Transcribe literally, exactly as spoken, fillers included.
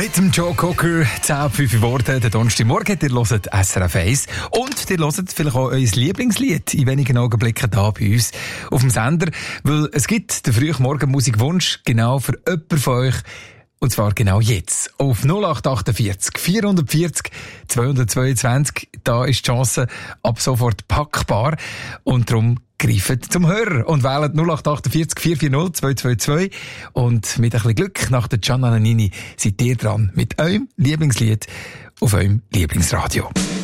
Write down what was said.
Mit dem Joe Cocker, zehn fünf geworden, der Donnerstagmorgen, ihr hört S R F eins und ihr hört vielleicht auch euer Lieblingslied in wenigen Augenblicken da bei uns auf dem Sender, weil es gibt den Frühmorgen-Musikwunsch genau für jemanden von euch, und zwar genau jetzt. Auf null acht achtundvierzig vierhundertvierzig zweihundertzweiundzwanzig, da ist die Chance ab sofort packbar und darum greift zum Hörer und wählt null acht achtundvierzig vierhundertvierzig zweihundertzweiundzwanzig und mit ein bisschen Glück nach der Gianna Nannini seid ihr dran mit eurem Lieblingslied auf eurem Lieblingsradio.